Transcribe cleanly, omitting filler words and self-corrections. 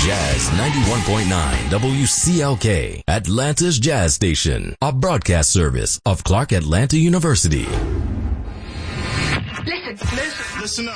Jazz 91.9 WCLK, Atlanta's Jazz Station, a broadcast service of Clark Atlanta University. Listen up.